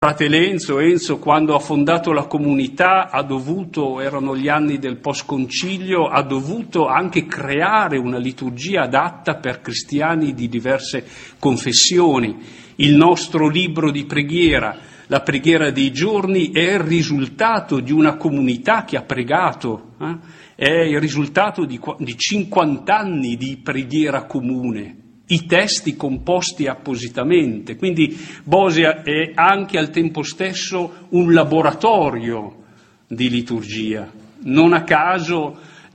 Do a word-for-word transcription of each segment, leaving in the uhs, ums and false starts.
Fratello Enzo, Enzo quando ha fondato la comunità ha dovuto, erano gli anni del post-concilio, ha dovuto anche creare una liturgia adatta per cristiani di diverse confessioni. Il nostro libro di preghiera, la preghiera dei giorni, è il risultato di una comunità che ha pregato, eh? È il risultato di, di cinquanta anni di preghiera comune. I testi composti appositamente, quindi Bosia è anche al tempo stesso un laboratorio di liturgia. Non a caso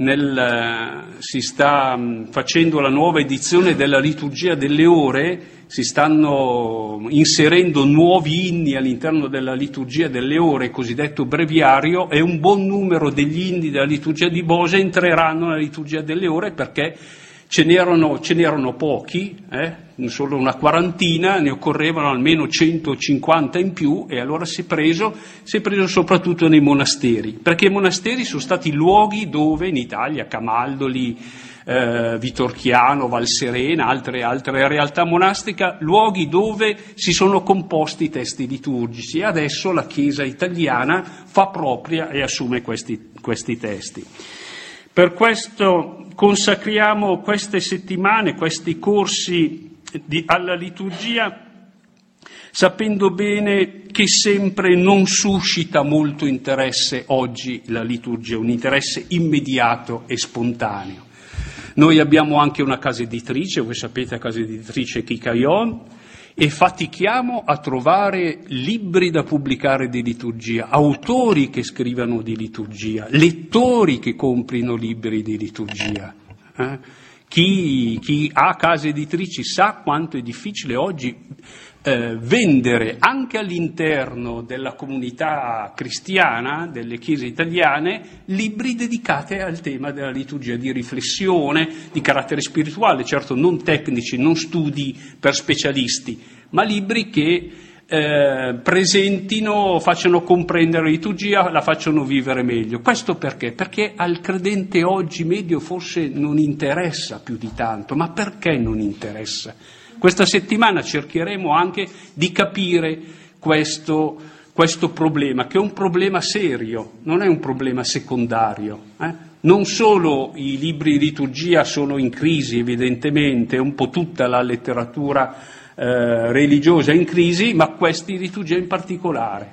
nel, si sta facendo la nuova edizione della liturgia delle ore, si stanno inserendo nuovi inni all'interno della liturgia delle ore, cosiddetto breviario, e un buon numero degli inni della liturgia di Bosia entreranno nella liturgia delle ore perché Ce n'erano, ce n'erano pochi, eh? Solo una quarantina, ne occorrevano almeno centocinquanta in più, e allora si è preso, si è preso soprattutto nei monasteri, perché i monasteri sono stati luoghi dove in Italia, Camaldoli, eh, Vitorchiano, Valserena, altre, altre realtà monastiche, luoghi dove si sono composti i testi liturgici, e adesso la Chiesa italiana fa propria e assume questi, questi testi. Per questo consacriamo queste settimane, questi corsi di, alla liturgia, sapendo bene che sempre non suscita molto interesse oggi la liturgia, un interesse immediato e spontaneo. Noi abbiamo anche una casa editrice, voi sapete la casa editrice Kikaion, e fatichiamo a trovare libri da pubblicare di liturgia, autori che scrivano di liturgia, lettori che comprino libri di liturgia. Eh? Chi, chi ha case editrici sa quanto è difficile oggi eh, vendere anche all'interno della comunità cristiana, delle chiese italiane, libri dedicati al tema della liturgia, di riflessione, di carattere spirituale, certo non tecnici, non studi per specialisti, ma libri che eh, presentino, facciano comprendere la liturgia, la facciano vivere meglio. Questo perché? Perché al credente oggi medio forse non interessa più di tanto, ma perché non interessa? Questa settimana cercheremo anche di capire questo, questo problema, che è un problema serio, non è un problema secondario. Eh? Non solo i libri di liturgia sono in crisi, evidentemente, un po' tutta la letteratura eh, religiosa è in crisi, ma questi di liturgia in particolare.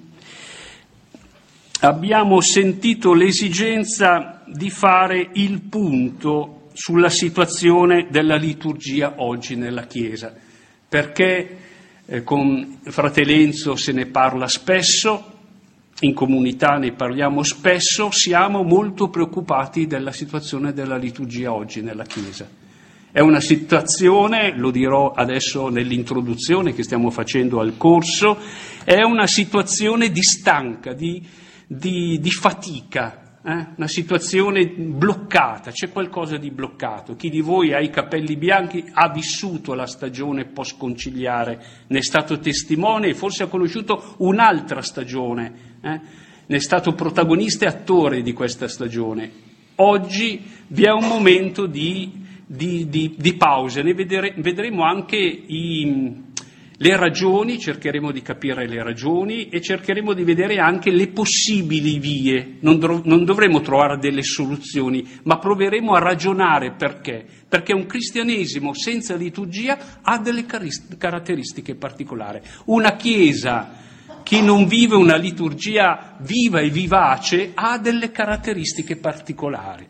Abbiamo sentito l'esigenza di fare il punto sulla situazione della liturgia oggi nella Chiesa, perché eh, con Fratello Enzo se ne parla spesso, in comunità ne parliamo spesso, siamo molto preoccupati della situazione della liturgia oggi nella Chiesa. È una situazione, lo dirò adesso nell'introduzione che stiamo facendo al corso, è una situazione di stanca, di, di, di fatica. Eh? Una situazione bloccata, c'è qualcosa di bloccato. Chi di voi ha i capelli bianchi ha vissuto la stagione post-conciliare, ne è stato testimone e forse ha conosciuto un'altra stagione, eh? Ne è stato protagonista e attore di questa stagione. Oggi vi è un momento di, di, di, di pausa, ne vedere, vedremo anche i... le ragioni, cercheremo di capire le ragioni e cercheremo di vedere anche le possibili vie. Non, dov- non dovremo trovare delle soluzioni, ma proveremo a ragionare perché. Perché un cristianesimo senza liturgia ha delle car- caratteristiche particolari. Una Chiesa che non vive una liturgia viva e vivace ha delle caratteristiche particolari.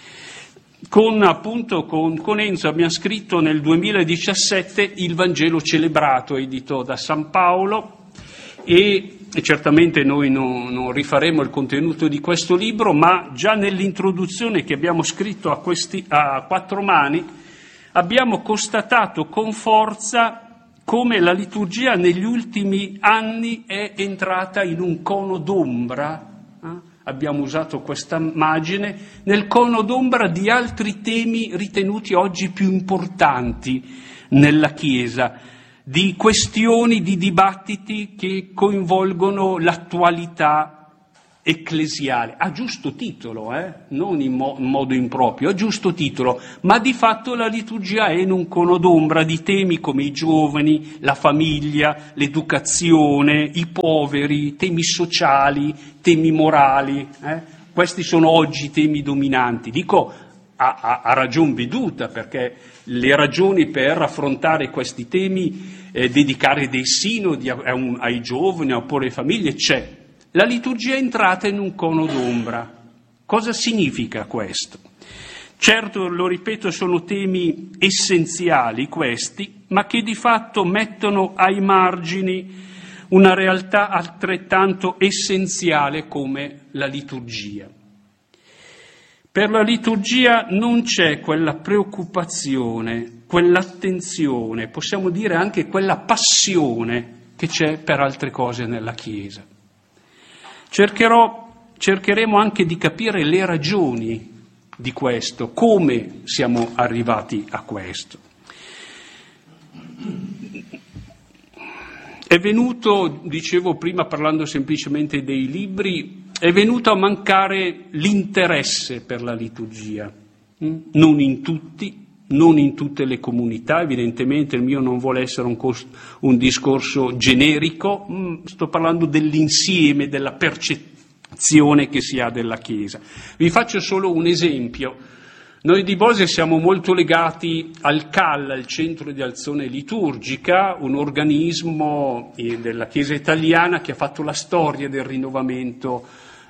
Con, appunto, con, con Enzo abbiamo scritto nel duemiladiciassette il Vangelo celebrato, edito da San Paolo, e, e certamente noi non, non rifaremo il contenuto di questo libro, ma già nell'introduzione che abbiamo scritto a, questi, a quattro mani abbiamo constatato con forza come la liturgia negli ultimi anni è entrata in un cono d'ombra, eh? Abbiamo usato questa immagine, nel cono d'ombra di altri temi ritenuti oggi più importanti nella Chiesa, di questioni, di dibattiti che coinvolgono l'attualità ecclesiale, a giusto titolo, eh? non in, mo- in modo improprio, a giusto titolo, ma di fatto la liturgia è in un cono d'ombra di temi come i giovani, la famiglia, l'educazione, i poveri, temi sociali, temi morali. Eh? Questi sono oggi i temi dominanti. Dico a, a, a ragion veduta, perché le ragioni per affrontare questi temi, eh, dedicare dei sinodi a, a un, ai giovani oppure alle famiglie, c'è. La liturgia è entrata in un cono d'ombra. Cosa significa questo? Certo, lo ripeto, sono temi essenziali questi, ma che di fatto mettono ai margini una realtà altrettanto essenziale come la liturgia. Per la liturgia non c'è quella preoccupazione, quell'attenzione, possiamo dire anche quella passione che c'è per altre cose nella Chiesa. Cercherò, cercheremo anche di capire le ragioni di questo, come siamo arrivati a questo. È venuto, dicevo prima parlando semplicemente dei libri, è venuto a mancare l'interesse per la liturgia, non in tutti, non in tutte le comunità, evidentemente il mio non vuole essere un, cos- un discorso generico, sto parlando dell'insieme, della percezione che si ha della Chiesa. Vi faccio solo un esempio. Noi di Bose siamo molto legati al C A L, al Centro di Azione Liturgica, un organismo della Chiesa italiana che ha fatto la storia del rinnovamento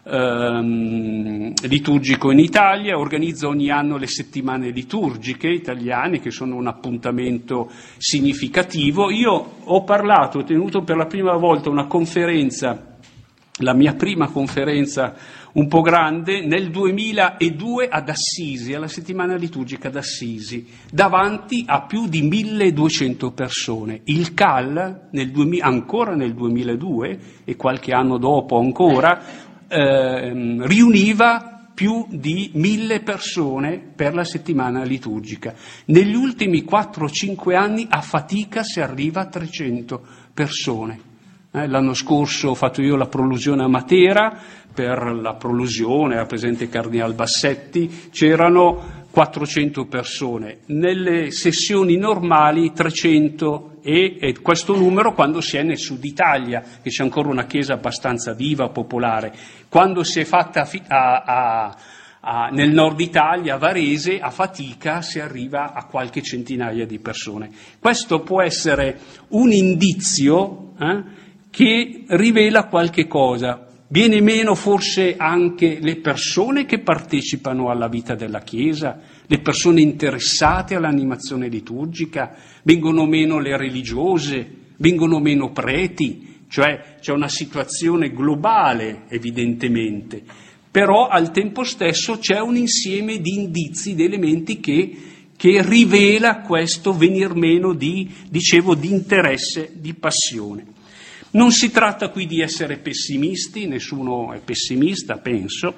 ehm, liturgico in Italia, organizza ogni anno le settimane liturgiche italiane, che sono un appuntamento significativo. Io ho parlato, ho tenuto per la prima volta una conferenza, la mia prima conferenza un po' grande, nel duemiladue ad Assisi, alla settimana liturgica ad Assisi, davanti a più di milleduecento persone. Il C A L, nel duemila, ancora nel duemiladue e qualche anno dopo ancora, eh, riuniva più di mille persone per la settimana liturgica. Negli ultimi quattro cinque anni a fatica si arriva a trecento persone. Eh, l'anno scorso ho fatto io la prolusione a Matera, per la prolusione era presente Cardinal Bassetti, c'erano quattrocento persone, nelle sessioni normali trecento e, e questo numero quando si è nel sud Italia, che c'è ancora una chiesa abbastanza viva, popolare. Quando si è fatta a, a, a, nel nord Italia, a Varese, a fatica si arriva a qualche centinaia di persone. Questo può essere un indizio eh, che rivela qualche cosa. Viene meno forse anche le persone che partecipano alla vita della Chiesa, le persone interessate all'animazione liturgica, vengono meno le religiose, vengono meno preti, cioè c'è una situazione globale evidentemente, però al tempo stesso c'è un insieme di indizi, di elementi che, che rivela questo venir meno di, dicevo, di interesse, di passione. Non si tratta qui di essere pessimisti, nessuno è pessimista, penso,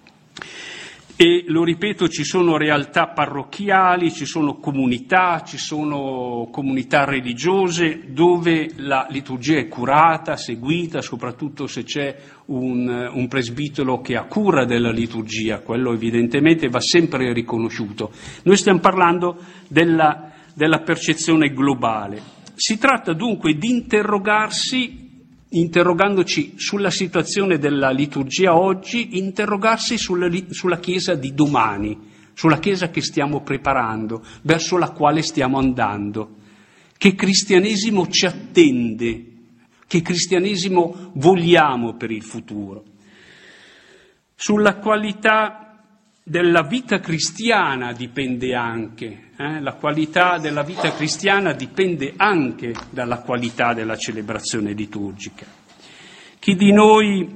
e lo ripeto, ci sono realtà parrocchiali, ci sono comunità, ci sono comunità religiose dove la liturgia è curata, seguita, soprattutto se c'è un, un presbitero che ha cura della liturgia, quello evidentemente va sempre riconosciuto. Noi stiamo parlando della, della percezione globale. Si tratta dunque di interrogarsi, interrogandoci sulla situazione della liturgia oggi, interrogarsi sulla, sulla Chiesa di domani, sulla Chiesa che stiamo preparando, verso la quale stiamo andando. Che cristianesimo ci attende, che cristianesimo vogliamo per il futuro. Sulla qualità della vita cristiana dipende anche, eh? la qualità della vita cristiana dipende anche dalla qualità della celebrazione liturgica. Chi di noi,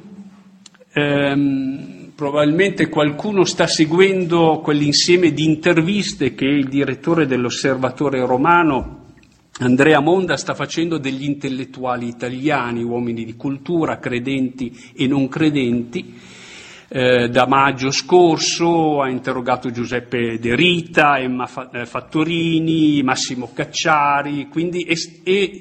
ehm, probabilmente qualcuno sta seguendo quell'insieme di interviste che il direttore dell'Osservatore Romano, Andrea Monda, sta facendo degli intellettuali italiani, uomini di cultura, credenti e non credenti. Eh, da maggio scorso ha interrogato Giuseppe De Rita, Emma Fattorini, Massimo Cacciari, quindi e, e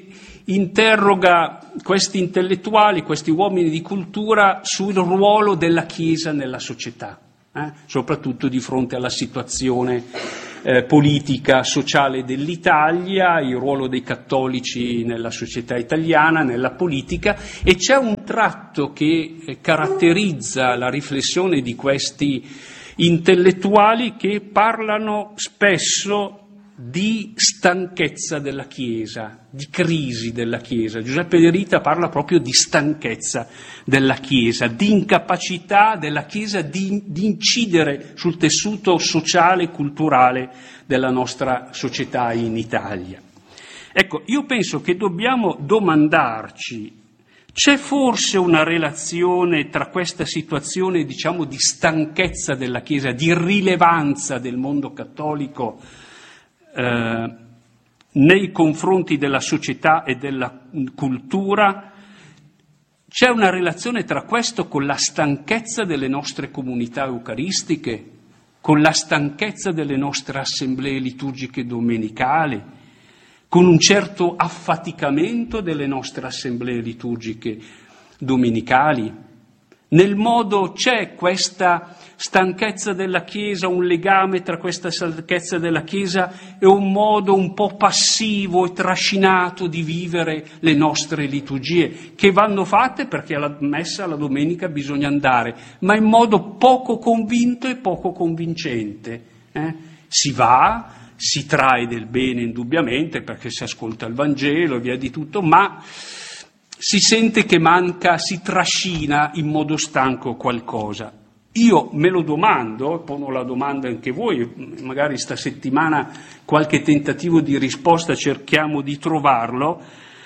interroga questi intellettuali, questi uomini di cultura sul ruolo della Chiesa nella società, eh? soprattutto di fronte alla situazione eh, politica, sociale dell'Italia, il ruolo dei cattolici nella società italiana, nella politica, e c'è un tratto che eh, caratterizza la riflessione di questi intellettuali che parlano spesso di stanchezza della Chiesa, di crisi della Chiesa. Giuseppe De Rita parla proprio di stanchezza della Chiesa, di incapacità della Chiesa di, di incidere sul tessuto sociale e culturale della nostra società in Italia. Ecco, io penso che dobbiamo domandarci: c'è forse una relazione tra questa situazione, diciamo, di stanchezza della Chiesa, di irrilevanza del mondo cattolico eh, nei confronti della società e della cultura? C'è una relazione tra questo con la stanchezza delle nostre comunità eucaristiche, con la stanchezza delle nostre assemblee liturgiche domenicali, con un certo affaticamento delle nostre assemblee liturgiche domenicali? Nel modo c'è questa stanchezza della Chiesa, un legame tra questa stanchezza della Chiesa e un modo un po' passivo e trascinato di vivere le nostre liturgie, che vanno fatte perché alla messa, alla domenica bisogna andare, ma in modo poco convinto e poco convincente. Eh? Si va, si trae del bene indubbiamente perché si ascolta il Vangelo e via di tutto, ma si sente che manca, si trascina in modo stanco qualcosa. Io me lo domando, pono la domanda anche voi, magari sta settimana qualche tentativo di risposta cerchiamo di trovarlo.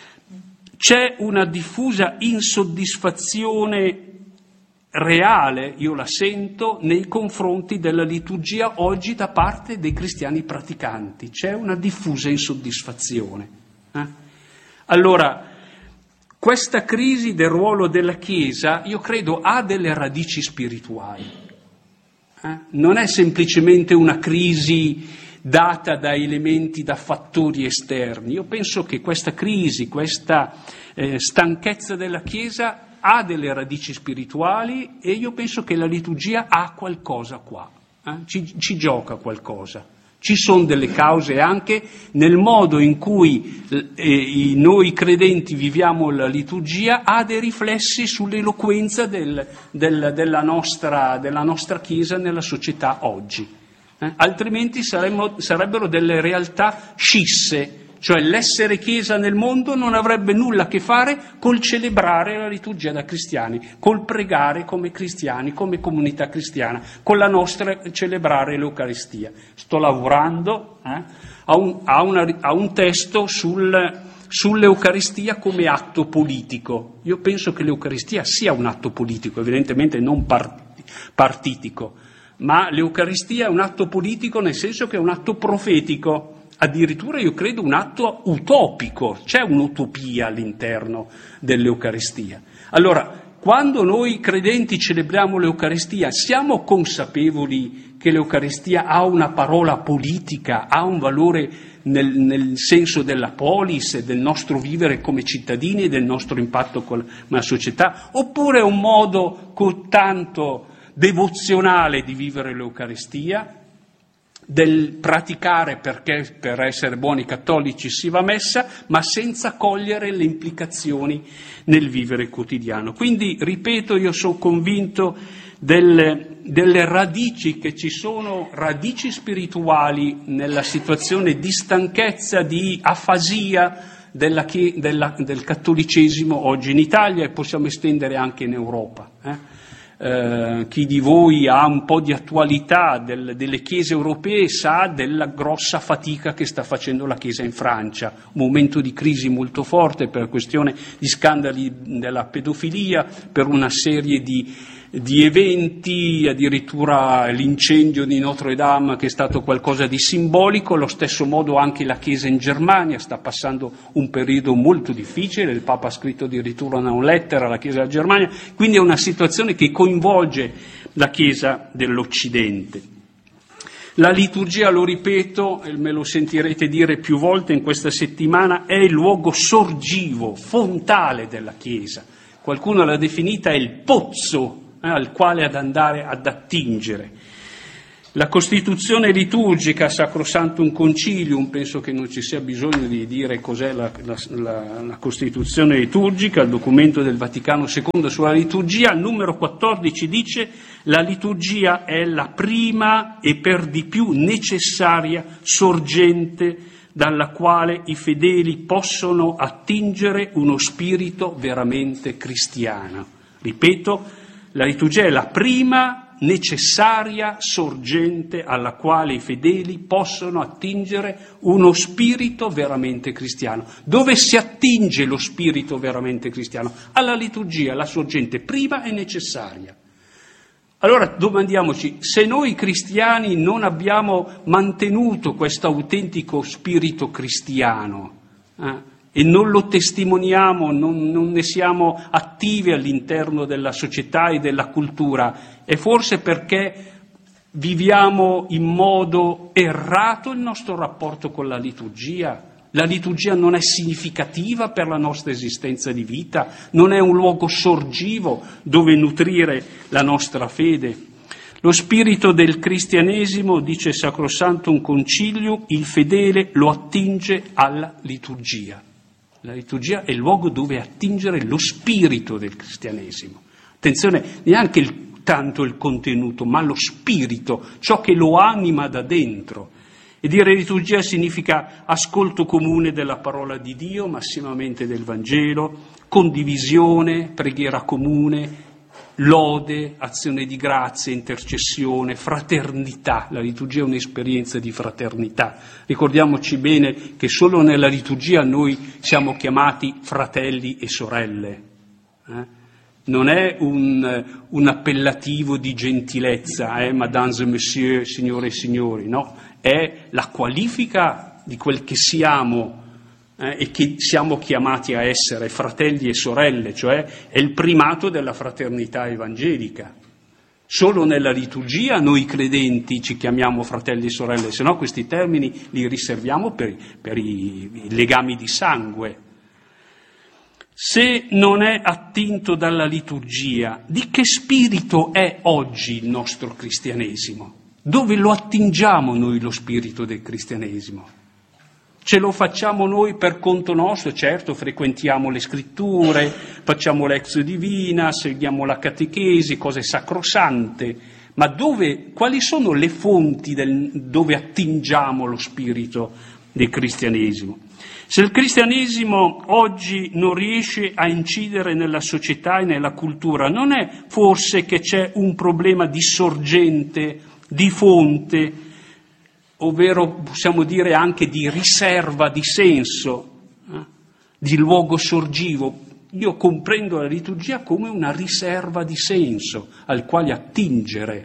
C'è una diffusa insoddisfazione reale, io la sento, nei confronti della liturgia oggi da parte dei cristiani praticanti. C'è una diffusa insoddisfazione. Eh? Allora, questa crisi del ruolo della Chiesa, io credo, ha delle radici spirituali. Eh? Non è semplicemente una crisi data da elementi, da fattori esterni. Io penso che questa crisi, questa eh, stanchezza della Chiesa ha delle radici spirituali, e io penso che la liturgia ha qualcosa qua, eh? ci, ci gioca qualcosa. Ci sono delle cause anche nel modo in cui eh, noi credenti viviamo la liturgia, ha dei riflessi sull'eloquenza del, del, della, nostra, della nostra Chiesa nella società oggi. Eh? Altrimenti saremmo, sarebbero delle realtà scisse, cioè l'essere Chiesa nel mondo non avrebbe nulla a che fare col celebrare la liturgia da cristiani, col pregare come cristiani, come comunità cristiana, con la nostra celebrare l'Eucaristia. Sto lavorando eh, a, un, a, una, a un testo sul, sull'Eucaristia come atto politico. Io penso che l'Eucaristia sia un atto politico, evidentemente non part, partitico, ma l'Eucaristia è un atto politico nel senso che è un atto profetico. Addirittura io credo un atto utopico, c'è un'utopia all'interno dell'Eucaristia. Allora, quando noi credenti celebriamo l'Eucaristia, siamo consapevoli che l'Eucaristia ha una parola politica, ha un valore nel, nel senso della polis e del nostro vivere come cittadini e del nostro impatto con la società, oppure è un modo tanto devozionale di vivere l'Eucaristia, del praticare perché per essere buoni cattolici si va a messa, ma senza cogliere le implicazioni nel vivere quotidiano. Quindi, ripeto, io sono convinto delle, delle radici che ci sono, radici spirituali nella situazione di stanchezza, di afasia della, della, del cattolicesimo oggi in Italia, e possiamo estendere anche in Europa. Eh? Uh, chi di voi ha un po' di attualità del, delle chiese europee sa della grossa fatica che sta facendo la Chiesa in Francia, un momento di crisi molto forte per questione di scandali della pedofilia, per una serie di, di eventi, addirittura l'incendio di Notre Dame che è stato qualcosa di simbolico. Allo stesso modo anche la Chiesa in Germania sta passando un periodo molto difficile, il Papa ha scritto addirittura una lettera alla Chiesa della Germania, quindi è una situazione che coinvolge la Chiesa dell'Occidente. La liturgia, lo ripeto, e me lo sentirete dire più volte in questa settimana, è il luogo sorgivo, fontale della Chiesa. Qualcuno l'ha definita il pozzo eh, al quale ad andare ad attingere. La Costituzione liturgica, Sacrosanctum Concilium, penso che non ci sia bisogno di dire cos'è la, la, la, la Costituzione liturgica, il documento del Vaticano secondo sulla liturgia, al numero quattordici dice: la liturgia è la prima e per di più necessaria sorgente dalla quale i fedeli possono attingere uno spirito veramente cristiano. Ripeto, la liturgia è la prima necessaria sorgente alla quale i fedeli possono attingere uno spirito veramente cristiano. Dove si attinge lo spirito veramente cristiano? Alla liturgia, la sorgente prima e necessaria. Allora domandiamoci, se noi cristiani non abbiamo mantenuto questo autentico spirito cristiano eh, e non lo testimoniamo, non, non ne siamo attivi all'interno della società e della cultura, è forse perché viviamo in modo errato il nostro rapporto con la liturgia. La liturgia non è significativa per la nostra esistenza di vita, non è un luogo sorgivo dove nutrire la nostra fede. Lo spirito del cristianesimo, dice Sacrosanctum Concilium, il fedele lo attinge alla liturgia. La liturgia è il luogo dove attingere lo spirito del cristianesimo. Attenzione, neanche il, tanto il contenuto, ma lo spirito, ciò che lo anima da dentro. E dire liturgia significa ascolto comune della parola di Dio, massimamente del Vangelo, condivisione, preghiera comune, lode, azione di grazia, intercessione, fraternità. La liturgia è un'esperienza di fraternità. Ricordiamoci bene che solo nella liturgia noi siamo chiamati fratelli e sorelle. Eh? Non è un, un appellativo di gentilezza, eh? Madame et Monsieur, signore e signori, no? È la qualifica di quel che siamo eh, e che siamo chiamati a essere, fratelli e sorelle, cioè è il primato della fraternità evangelica. Solo nella liturgia noi credenti ci chiamiamo fratelli e sorelle, se no questi termini li riserviamo per, per i, i legami di sangue. Se non è attinto dalla liturgia, di che spirito è oggi il nostro cristianesimo? Dove lo attingiamo noi lo spirito del cristianesimo? Ce lo facciamo noi per conto nostro? Certo, frequentiamo le scritture, facciamo l'ex divina, seguiamo la catechesi, cose sacrosante, ma dove, quali sono le fonti del, dove attingiamo lo spirito del cristianesimo? Se il cristianesimo oggi non riesce a incidere nella società e nella cultura, non è forse che c'è un problema di sorgente, di fonte, ovvero possiamo dire anche di riserva di senso, eh? di luogo sorgivo. Io comprendo la liturgia come una riserva di senso al quale attingere.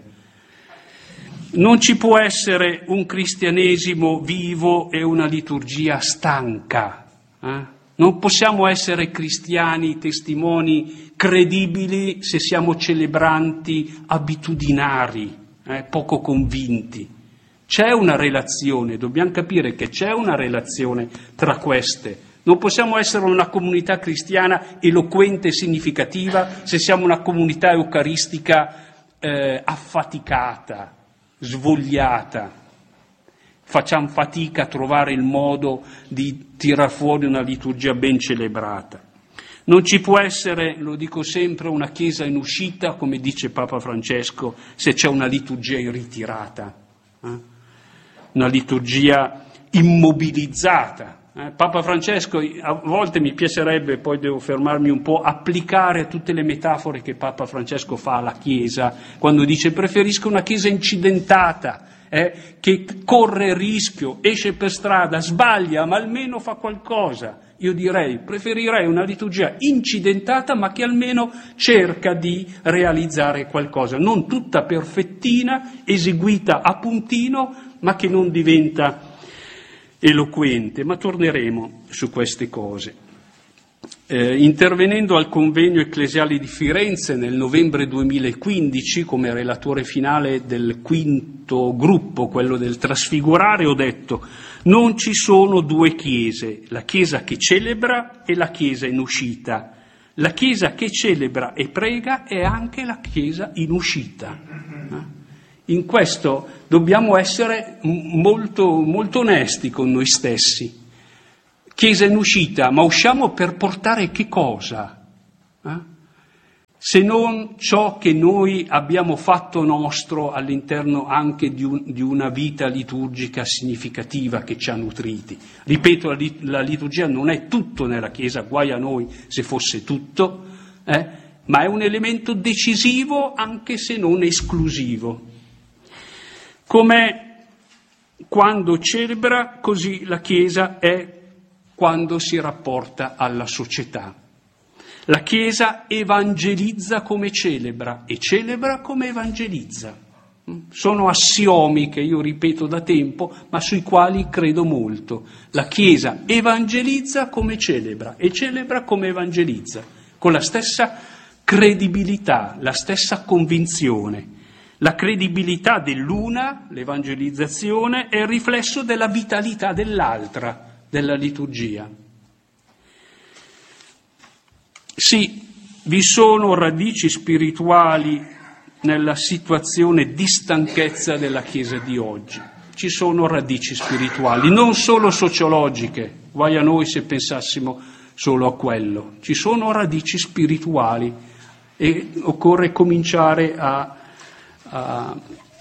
Non ci può essere un cristianesimo vivo e una liturgia stanca. Eh? Non possiamo essere cristiani, testimoni credibili se siamo celebranti abitudinari, eh, poco convinti. C'è una relazione, dobbiamo capire che c'è una relazione tra queste. Non possiamo essere una comunità cristiana eloquente e significativa se siamo una comunità eucaristica eh, affaticata, svogliata. Facciamo fatica a trovare il modo di tirar fuori una liturgia ben celebrata. Non ci può essere, lo dico sempre, una chiesa in uscita, come dice Papa Francesco, se c'è una liturgia in ritirata, eh? una liturgia immobilizzata. Eh? Papa Francesco, a volte mi piacerebbe, poi devo fermarmi un po', applicare tutte le metafore che Papa Francesco fa alla Chiesa, quando dice preferisco una Chiesa incidentata, eh? che corre rischio, esce per strada, sbaglia, ma almeno fa qualcosa. Io direi, preferirei una liturgia incidentata ma che almeno cerca di realizzare qualcosa, non tutta perfettina, eseguita a puntino, ma che non diventa eloquente. Ma torneremo su queste cose. Eh, intervenendo al convegno ecclesiale di Firenze nel novembre duemilaquindici come relatore finale del quinto gruppo, quello del trasfigurare, ho detto: non ci sono due chiese, la chiesa che celebra e la chiesa in uscita. La chiesa che celebra e prega è anche la chiesa in uscita. In questo dobbiamo essere molto, molto onesti con noi stessi. Chiesa in uscita, ma usciamo per portare che cosa? Eh? Se non ciò che noi abbiamo fatto nostro all'interno anche di, un, di una vita liturgica significativa che ci ha nutriti. Ripeto, la, la liturgia non è tutto nella Chiesa, guai a noi se fosse tutto, eh? Ma è un elemento decisivo anche se non esclusivo. Come quando celebra, così la Chiesa è quando si rapporta alla società. La Chiesa evangelizza come celebra e celebra come evangelizza. Sono assiomi che io ripeto da tempo, ma sui quali credo molto. La Chiesa evangelizza come celebra e celebra come evangelizza, con la stessa credibilità, la stessa convinzione. La credibilità dell'una, l'evangelizzazione, è il riflesso della vitalità dell'altra, della liturgia. Sì, vi sono radici spirituali nella situazione di stanchezza della Chiesa di oggi. Ci sono radici spirituali, non solo sociologiche, guai a noi se pensassimo solo a quello. Ci sono radici spirituali e occorre cominciare a, a,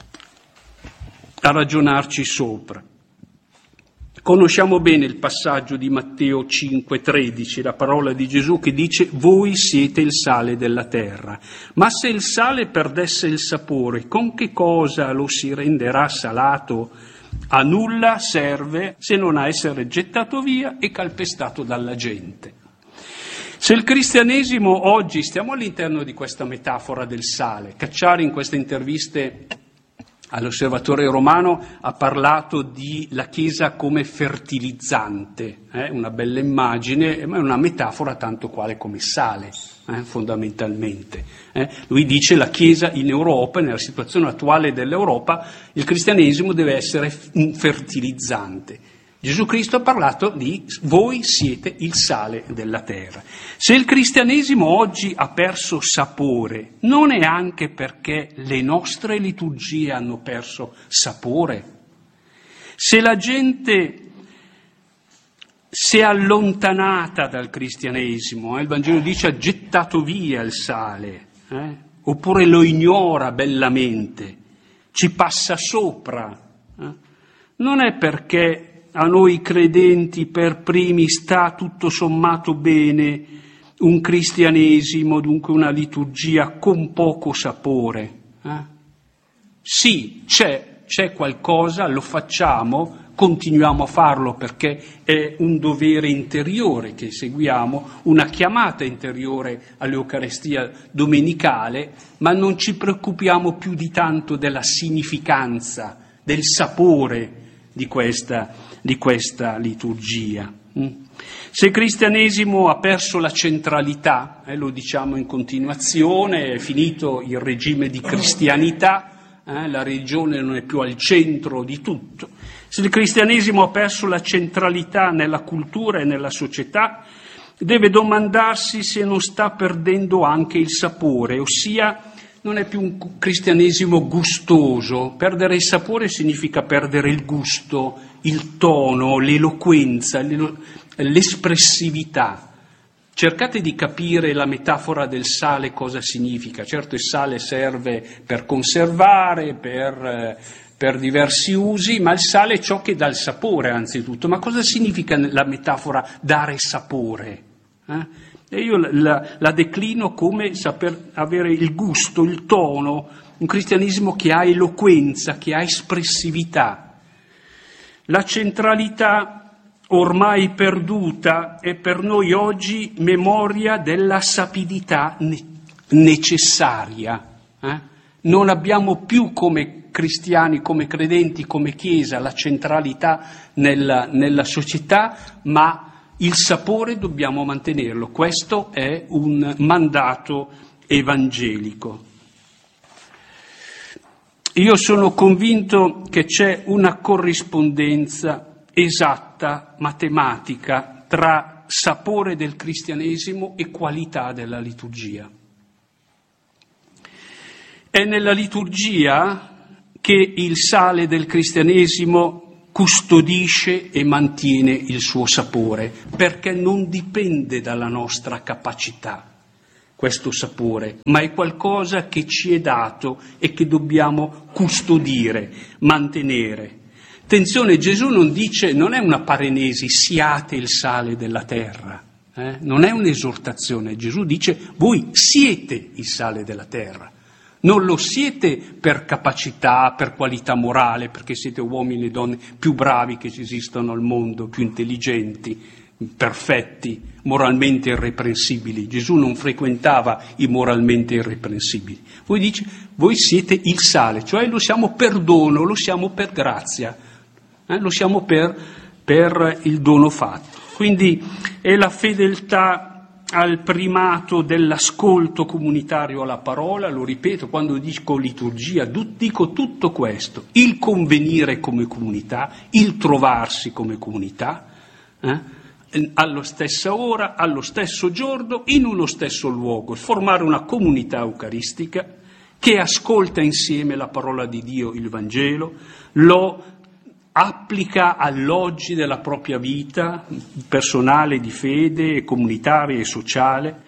a ragionarci sopra. Conosciamo bene il passaggio di Matteo cinque tredici, la parola di Gesù che dice: voi siete il sale della terra. Ma se il sale perdesse il sapore, con che cosa lo si renderà salato? A nulla serve se non a essere gettato via e calpestato dalla gente. Se il cristianesimo oggi, stiamo all'interno di questa metafora del sale, Cacciari in queste interviste all'Osservatore Romano ha parlato di la Chiesa come fertilizzante, eh? Una bella immagine, ma è una metafora tanto quale come sale, eh? fondamentalmente. Eh? Lui dice la Chiesa in Europa, nella situazione attuale dell'Europa, il cristianesimo deve essere un fertilizzante. Gesù Cristo ha parlato di voi siete il sale della terra. Se il cristianesimo oggi ha perso sapore, non è anche perché le nostre liturgie hanno perso sapore. Se la gente si è allontanata dal cristianesimo, eh, il Vangelo dice ha gettato via il sale, eh, oppure lo ignora bellamente, ci passa sopra, eh, non è perché a noi credenti per primi sta tutto sommato bene un cristianesimo, dunque una liturgia con poco sapore. Eh? Sì, c'è, c'è qualcosa, lo facciamo, continuiamo a farlo perché è un dovere interiore che seguiamo, una chiamata interiore all'Eucarestia domenicale, ma non ci preoccupiamo più di tanto della significanza, del sapore di questa, di questa liturgia. Se il cristianesimo ha perso la centralità, eh, lo diciamo in continuazione, è finito il regime di cristianità, eh, la religione non è più al centro di tutto. Se il cristianesimo ha perso la centralità nella cultura e nella società, deve domandarsi se non sta perdendo anche il sapore, ossia non è più un cristianesimo gustoso. Perdere il sapore significa perdere il gusto, il tono, l'eloquenza, l'espressività. Cercate di capire la metafora del sale cosa significa. Certo il sale serve per conservare, per, per diversi usi, ma il sale è ciò che dà il sapore anzitutto. Ma cosa significa la metafora dare sapore? Eh? E io la, la declino come saper avere il gusto, il tono, un cristianesimo che ha eloquenza, che ha espressività. La centralità ormai perduta è per noi oggi memoria della sapidità ne- necessaria. Eh? Non abbiamo più come cristiani, come credenti, come Chiesa la centralità nella, nella società, ma il sapore dobbiamo mantenerlo. Questo è un mandato evangelico. Io sono convinto che c'è una corrispondenza esatta, matematica, tra sapore del cristianesimo e qualità della liturgia. È nella liturgia che il sale del cristianesimo custodisce e mantiene il suo sapore, perché non dipende dalla nostra capacità questo sapore, ma è qualcosa che ci è dato e che dobbiamo custodire, mantenere. Attenzione, Gesù non dice, non è una parenesi, siate il sale della terra, eh? Non è un'esortazione, Gesù dice, voi siete il sale della terra. Non lo siete per capacità, per qualità morale, perché siete uomini e donne più bravi che ci esistono al mondo, più intelligenti, perfetti, moralmente irreprensibili. Gesù non frequentava i moralmente irreprensibili. Voi dice, voi siete il sale, cioè lo siamo per dono, lo siamo per grazia, eh? Lo siamo per, per il dono fatto. Quindi è la fedeltà al primato dell'ascolto comunitario alla parola, lo ripeto, quando dico liturgia, dico tutto questo, il convenire come comunità, il trovarsi come comunità, eh? Alla stessa ora, allo stesso giorno, in uno stesso luogo, formare una comunità eucaristica che ascolta insieme la parola di Dio, il Vangelo, lo applica all'oggi della propria vita personale, di fede, comunitaria e sociale,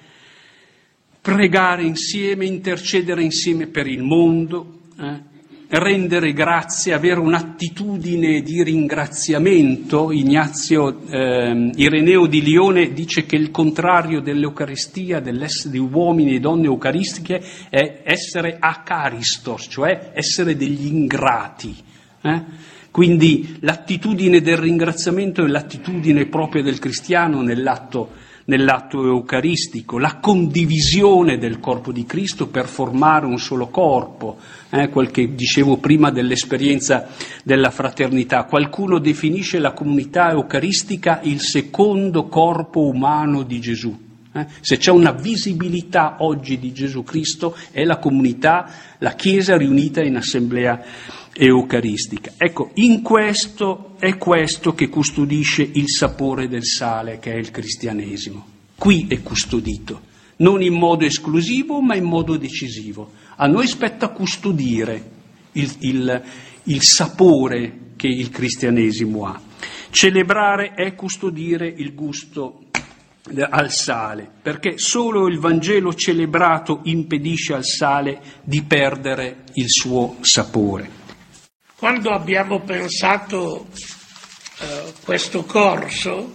pregare insieme, intercedere insieme per il mondo, eh? rendere grazie, avere un'attitudine di ringraziamento. Ignazio eh, Ireneo di Lione dice che il contrario dell'Eucaristia, dell'essere di uomini e donne eucaristiche, è essere acaristos, cioè essere degli ingrati. Eh? Quindi l'attitudine del ringraziamento è l'attitudine propria del cristiano nell'atto, nell'atto eucaristico, la condivisione del corpo di Cristo per formare un solo corpo, eh, quel che dicevo prima dell'esperienza della fraternità. Qualcuno definisce la comunità eucaristica il secondo corpo umano di Gesù. Eh? Se c'è una visibilità oggi di Gesù Cristo è la comunità, la Chiesa riunita in assemblea eucaristica. Ecco, in questo è questo che custodisce il sapore del sale, che è il cristianesimo. Qui è custodito, non in modo esclusivo, ma in modo decisivo. A noi spetta custodire il, il, il sapore che il cristianesimo ha. Celebrare è custodire il gusto al sale, perché solo il Vangelo celebrato impedisce al sale di perdere il suo sapore. Quando abbiamo pensato eh, questo corso,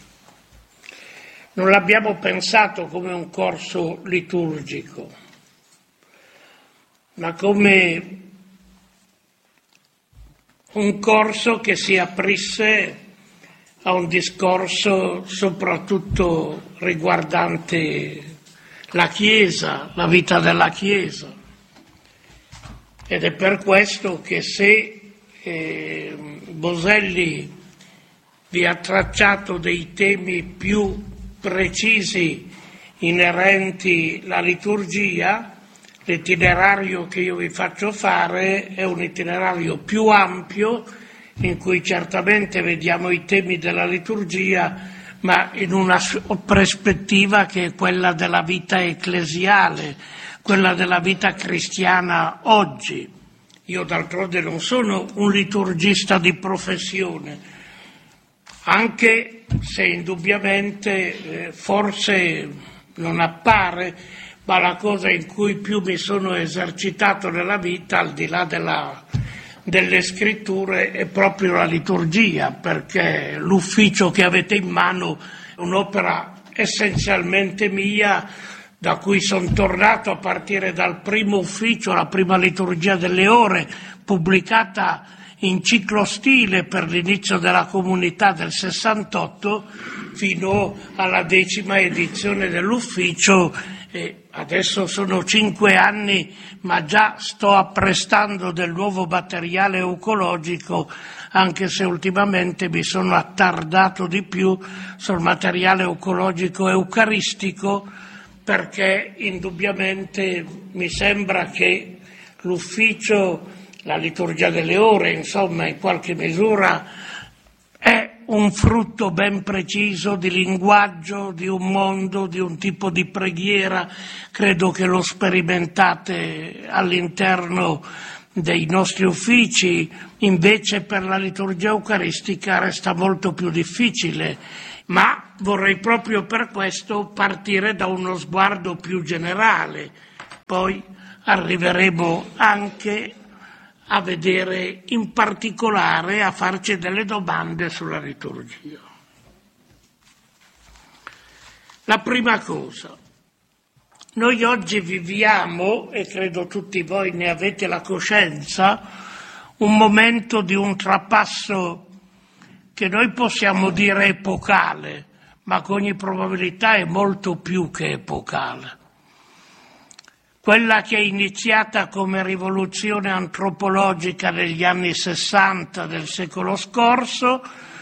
non l'abbiamo pensato come un corso liturgico, ma come un corso che si aprisse a un discorso soprattutto riguardante la Chiesa, la vita della Chiesa. Ed è per questo che se eh, Boselli vi ha tracciato dei temi più precisi inerenti alla liturgia, l'itinerario che io vi faccio fare è un itinerario più ampio in cui certamente vediamo i temi della liturgia, ma in una prospettiva che è quella della vita ecclesiale, quella della vita cristiana oggi. Io d'altronde non sono un liturgista di professione, anche se indubbiamente eh, forse non appare, ma la cosa in cui più mi sono esercitato nella vita, al di là della, delle scritture, è proprio la liturgia, perché l'ufficio che avete in mano è un'opera essenzialmente mia, da cui sono tornato a partire dal primo ufficio, la prima liturgia delle ore, pubblicata in ciclostile per l'inizio della comunità del sessantotto, fino alla decima edizione dell'ufficio e adesso sono cinque anni, ma già sto apprestando del nuovo materiale eucologico, anche se ultimamente mi sono attardato di più sul materiale eucologico eucaristico, perché indubbiamente mi sembra che l'ufficio, la liturgia delle ore, insomma, in qualche misura è un frutto ben preciso di linguaggio, di un mondo, di un tipo di preghiera. Credo che lo sperimentate all'interno dei nostri uffici, invece per la liturgia eucaristica resta molto più difficile, ma vorrei proprio per questo partire da uno sguardo più generale, poi arriveremo anche a vedere in particolare, a farci delle domande sulla liturgia. La prima cosa, noi oggi viviamo, e credo tutti voi ne avete la coscienza, un momento di un trapasso che noi possiamo dire epocale, ma con ogni probabilità è molto più che epocale. Quella che è iniziata come rivoluzione antropologica negli anni sessanta del secolo scorso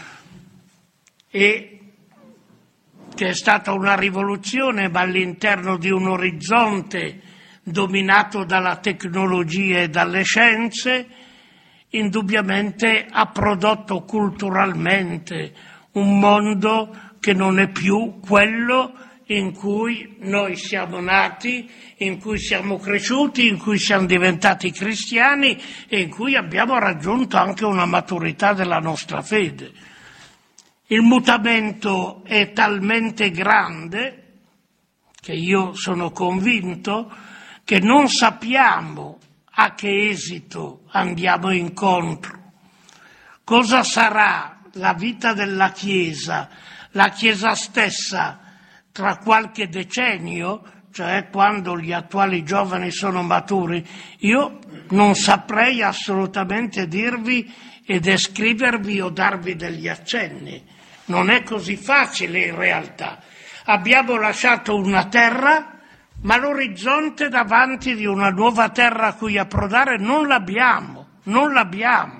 e che è stata una rivoluzione ma all'interno di un orizzonte dominato dalla tecnologia e dalle scienze, indubbiamente ha prodotto culturalmente un mondo che non è più quello in cui noi siamo nati, in cui siamo cresciuti, in cui siamo diventati cristiani e in cui abbiamo raggiunto anche una maturità della nostra fede. Il mutamento è talmente grande che io sono convinto che non sappiamo a che esito andiamo incontro. Cosa sarà la vita della Chiesa, la Chiesa stessa, tra qualche decennio, cioè quando gli attuali giovani sono maturi? Io non saprei assolutamente dirvi e descrivervi o darvi degli accenni. Non è così facile in realtà. Abbiamo lasciato una terra, ma l'orizzonte davanti di una nuova terra a cui approdare non l'abbiamo, non l'abbiamo.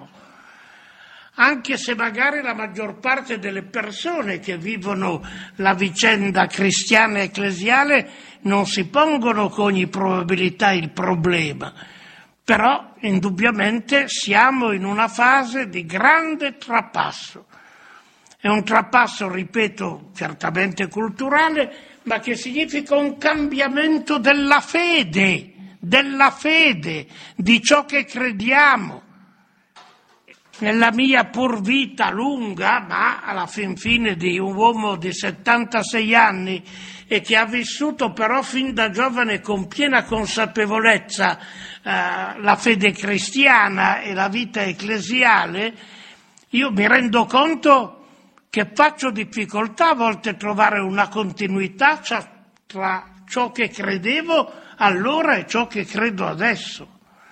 Anche se magari la maggior parte delle persone che vivono la vicenda cristiana e ecclesiale non si pongono con ogni probabilità il problema, però indubbiamente siamo in una fase di grande trapasso. È un trapasso, ripeto, certamente culturale, ma che significa un cambiamento della fede, della fede, di ciò che crediamo. Nella mia pur vita lunga, ma alla fin fine di un uomo di settantasei anni e che ha vissuto però fin da giovane con piena consapevolezza eh, la fede cristiana e la vita ecclesiale, io mi rendo conto che faccio difficoltà a volte a trovare una continuità tra ciò che credevo allora e ciò che credo adesso.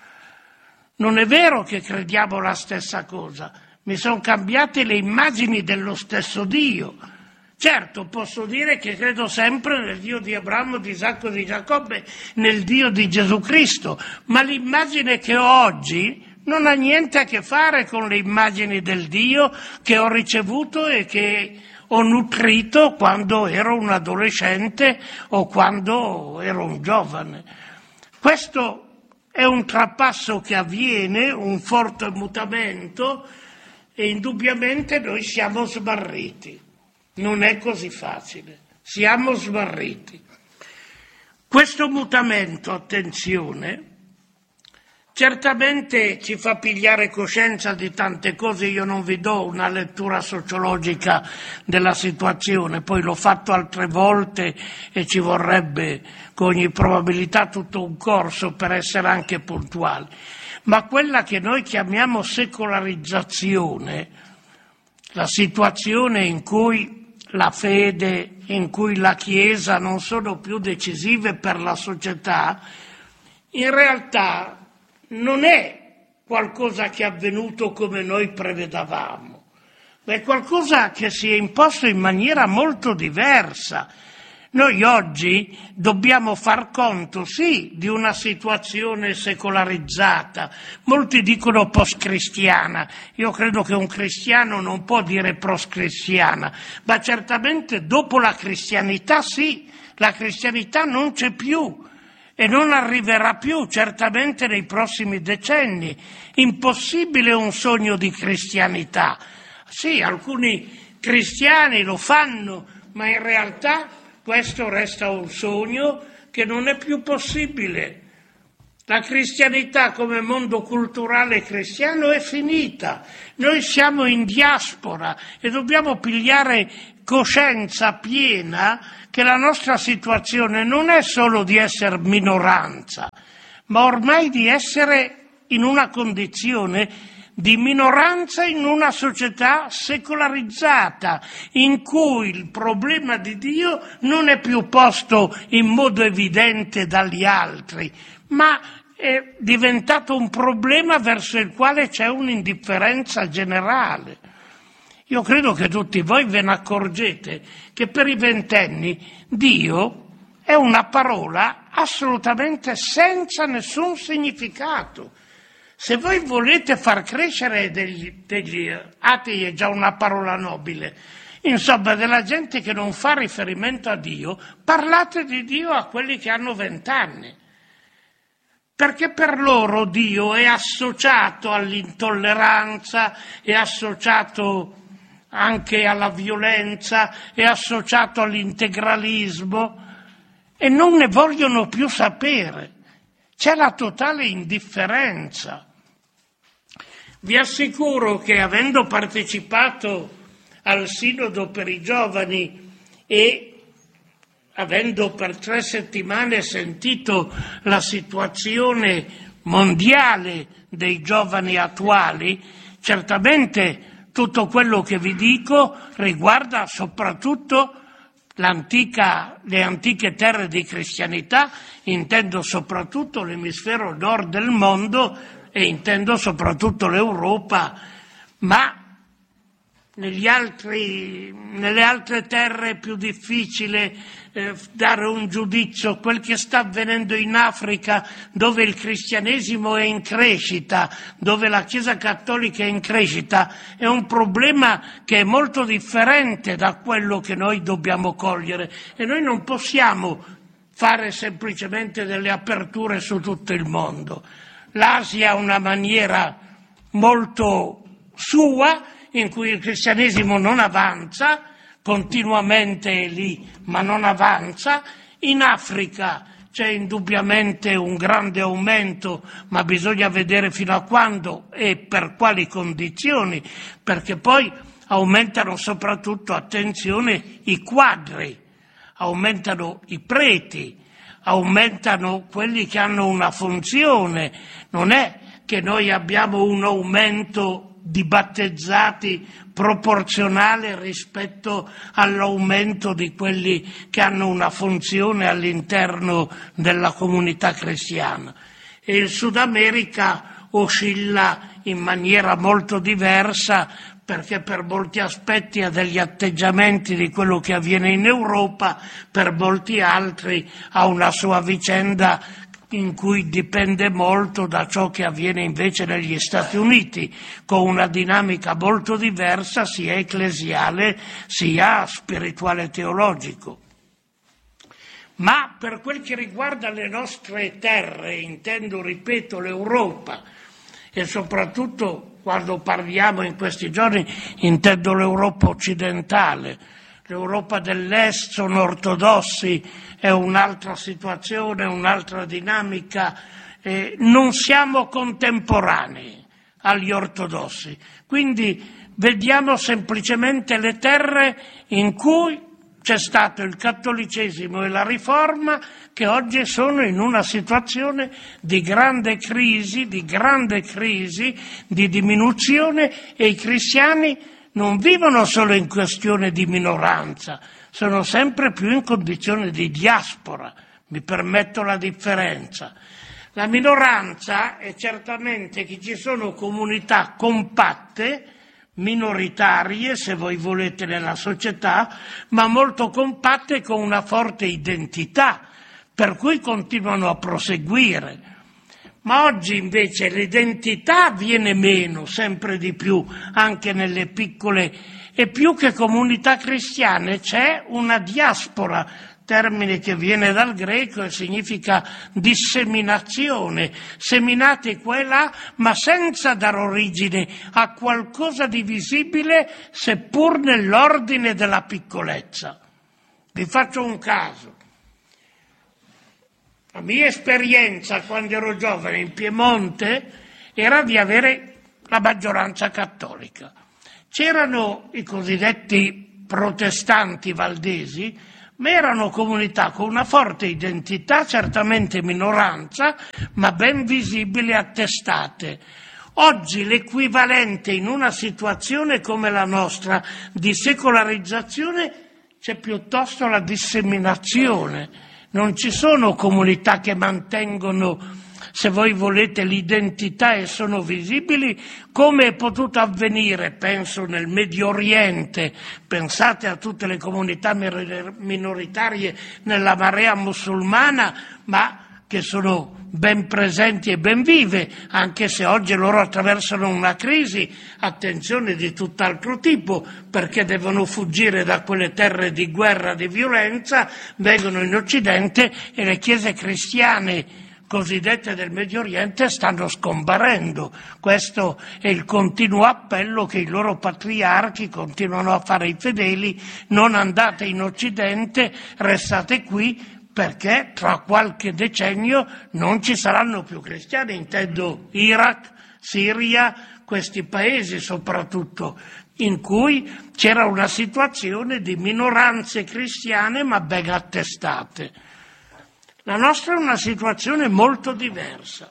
Non è vero che crediamo la stessa cosa, mi sono cambiate le immagini dello stesso Dio. Certo, posso dire che credo sempre nel Dio di Abramo, di Isacco e di Giacobbe, nel Dio di Gesù Cristo, ma l'immagine che ho oggi non ha niente a che fare con le immagini del Dio che ho ricevuto e che ho nutrito quando ero un adolescente o quando ero un giovane. Questo è un trapasso che avviene, un forte mutamento, e indubbiamente noi siamo smarriti. Non è così facile, siamo smarriti. Questo mutamento, attenzione, certamente ci fa pigliare coscienza di tante cose. Io non vi do una lettura sociologica della situazione, poi l'ho fatto altre volte e ci vorrebbe con ogni probabilità tutto un corso per essere anche puntuali. Ma quella che noi chiamiamo secolarizzazione, la situazione in cui la fede, in cui la Chiesa non sono più decisive per la società, in realtà non è qualcosa che è avvenuto come noi prevedavamo, ma è qualcosa che si è imposto in maniera molto diversa. Noi oggi dobbiamo far conto, sì, di una situazione secolarizzata. Molti dicono post-cristiana. Io credo che un cristiano non può dire post-cristiana, ma certamente dopo la cristianità sì, la cristianità non c'è più e non arriverà più certamente nei prossimi decenni. Impossibile un sogno di cristianità. Sì, alcuni cristiani lo fanno, ma in realtà questo resta un sogno che non è più possibile. La cristianità come mondo culturale cristiano è finita. Noi siamo in diaspora e dobbiamo pigliare coscienza piena che la nostra situazione non è solo di essere minoranza, ma ormai di essere in una condizione di minoranza in una società secolarizzata, in cui il problema di Dio non è più posto in modo evidente dagli altri, ma è diventato un problema verso il quale c'è un'indifferenza generale. Io credo che tutti voi ve ne accorgete che per i ventenni Dio è una parola assolutamente senza nessun significato. Se voi volete far crescere degli, degli atei, è già una parola nobile, insomma della gente che non fa riferimento a Dio, parlate di Dio a quelli che hanno vent'anni, perché per loro Dio è associato all'intolleranza, è associato anche alla violenza, è associato all'integralismo e non ne vogliono più sapere. C'è la totale indifferenza. Vi assicuro che avendo partecipato al Sinodo per i giovani e avendo per tre settimane sentito la situazione mondiale dei giovani attuali, certamente tutto quello che vi dico riguarda soprattutto l'antica, le antiche terre di cristianità, intendo soprattutto l'emisfero nord del mondo e intendo soprattutto l'Europa, ma negli altri, nelle altre terre è più difficile eh, dare un giudizio. Quel che sta avvenendo in Africa, dove il cristianesimo è in crescita, dove la Chiesa cattolica è in crescita, è un problema che è molto differente da quello che noi dobbiamo cogliere e noi non possiamo fare semplicemente delle aperture su tutto il mondo. L'Asia ha una maniera molto sua in cui il cristianesimo non avanza, continuamente è lì, ma non avanza. In Africa c'è indubbiamente un grande aumento, ma bisogna vedere fino a quando e per quali condizioni, perché poi aumentano soprattutto, attenzione, i quadri, aumentano i preti, aumentano quelli che hanno una funzione. Non è che noi abbiamo un aumento di battezzati proporzionale rispetto all'aumento di quelli che hanno una funzione all'interno della comunità cristiana. E il Sud America oscilla in maniera molto diversa, perché per molti aspetti ha degli atteggiamenti di quello che avviene in Europa, per molti altri ha una sua vicenda in cui dipende molto da ciò che avviene invece negli Stati Uniti, con una dinamica molto diversa sia ecclesiale sia spirituale teologico. Ma per quel che riguarda le nostre terre, intendo, ripeto, l'Europa, e soprattutto quando parliamo in questi giorni intendo l'Europa occidentale, l'Europa dell'Est sono ortodossi, è un'altra situazione, un'altra dinamica, eh, non siamo contemporanei agli ortodossi, quindi vediamo semplicemente le terre in cui c'è stato il cattolicesimo e la riforma, che oggi sono in una situazione di grande crisi, di grande crisi, di diminuzione, e i cristiani non vivono solo in questione di minoranza, sono sempre più in condizione di diaspora, mi permetto la differenza. La minoranza è certamente che ci sono comunità compatte, minoritarie, se voi volete, nella società, ma molto compatte con una forte identità, per cui continuano a proseguire. Ma oggi invece l'identità viene meno, sempre di più, anche nelle piccole, e più che comunità cristiane c'è una diaspora, termine che viene dal greco e significa disseminazione, seminati qua e là, ma senza dar origine a qualcosa di visibile, seppur nell'ordine della piccolezza. Vi faccio un caso. La mia esperienza quando ero giovane in Piemonte era di avere la maggioranza cattolica. C'erano i cosiddetti protestanti valdesi, ma erano comunità con una forte identità, certamente minoranza, ma ben visibili e attestate. Oggi l'equivalente in una situazione come la nostra di secolarizzazione c'è piuttosto la disseminazione. Non ci sono comunità che mantengono, se voi volete, l'identità e sono visibili, come è potuto avvenire, penso, nel Medio Oriente. Pensate a tutte le comunità minoritarie nella marea musulmana, ma che sono ben presenti e ben vive, anche se oggi loro attraversano una crisi, attenzione, di tutt'altro tipo, perché devono fuggire da quelle terre di guerra, di violenza, vengono in Occidente e le chiese cristiane cosiddette del Medio Oriente stanno scomparendo. Questo è il continuo appello che i loro patriarchi continuano a fare ai fedeli: non andate in Occidente, restate qui, perché tra qualche decennio non ci saranno più cristiani, intendo Iraq, Siria, questi paesi soprattutto, in cui c'era una situazione di minoranze cristiane ma ben attestate. La nostra è una situazione molto diversa.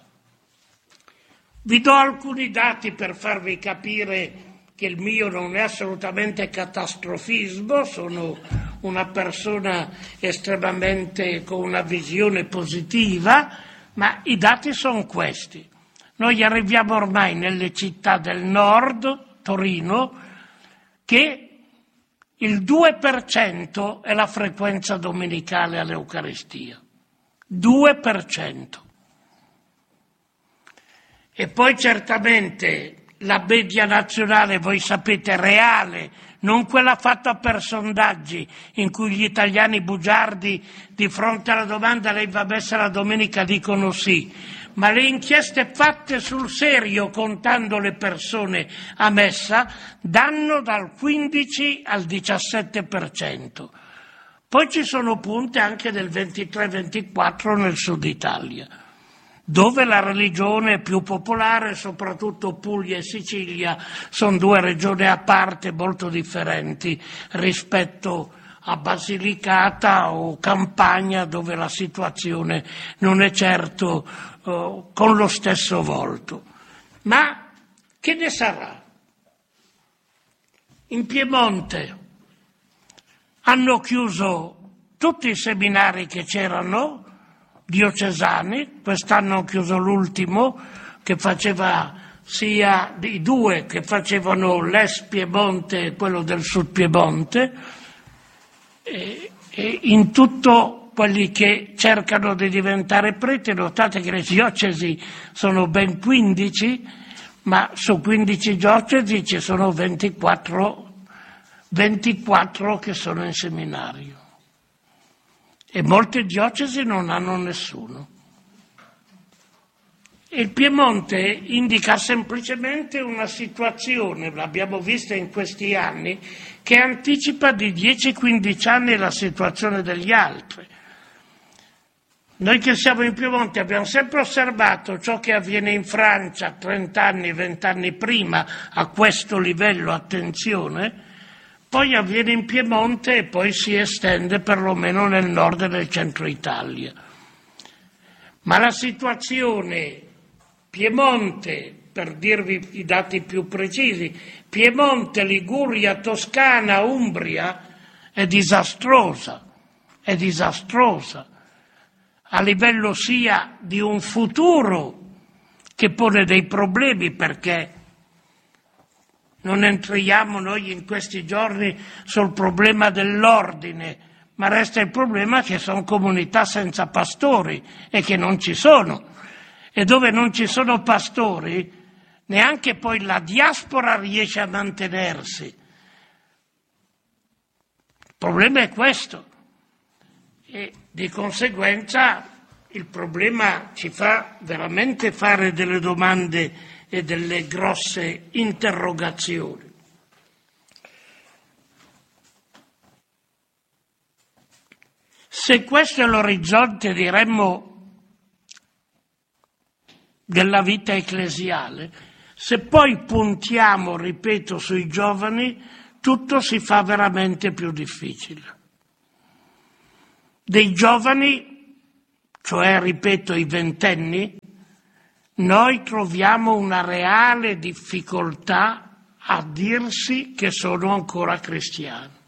Vi do alcuni dati per farvi capire che il mio non è assolutamente catastrofismo, sono una persona estremamente con una visione positiva, ma i dati sono questi. Noi arriviamo ormai nelle città del nord, Torino, che il due per cento è la frequenza domenicale all'Eucaristia. due per cento. E poi certamente la media nazionale, voi sapete, reale, non quella fatta per sondaggi in cui gli italiani bugiardi di fronte alla domanda lei va messa la domenica dicono sì, ma le inchieste fatte sul serio contando le persone a messa danno dal quindici al diciassette per cento. Poi ci sono punte anche del ventitré ventiquattro nel sud Italia, dove la religione è più popolare, soprattutto Puglia e Sicilia, sono due regioni a parte molto differenti rispetto a Basilicata o Campania, dove la situazione non è certo uh, con lo stesso volto. Ma che ne sarà? In Piemonte hanno chiuso tutti i seminari che c'erano, diocesani, quest'anno ho chiuso l'ultimo che faceva sia i due che facevano l'Est Piemonte e quello del Sud Piemonte, e, e in tutto quelli che cercano di diventare preti, notate che le diocesi sono ben quindici, ma su quindici diocesi ci sono ventiquattro, ventiquattro che sono in seminario. E molte diocesi non hanno nessuno. Il Piemonte indica semplicemente una situazione, l'abbiamo vista in questi anni, che anticipa di dieci quindici anni la situazione degli altri. Noi che siamo in Piemonte abbiamo sempre osservato ciò che avviene in Francia trenta anni, venti anni prima a questo livello, attenzione, poi avviene in Piemonte e poi si estende perlomeno nel nord e nel centro Italia. Ma la situazione Piemonte, per dirvi i dati più precisi, Piemonte, Liguria, Toscana, Umbria, è disastrosa, è disastrosa, a livello sia di un futuro che pone dei problemi, perché Non entriamo noi in questi giorni sul problema dell'ordine, ma resta il problema che sono comunità senza pastori e che non ci sono. E dove non ci sono pastori, neanche poi la diaspora riesce a mantenersi. Il problema è questo. E di conseguenza il problema ci fa veramente fare delle domande e delle grosse interrogazioni. Se questo è l'orizzonte, diremmo, della vita ecclesiale, se poi puntiamo, ripeto, sui giovani, tutto si fa veramente più difficile. Dei giovani, cioè, ripeto, i ventenni, noi troviamo una reale difficoltà a dirsi che sono ancora cristiani.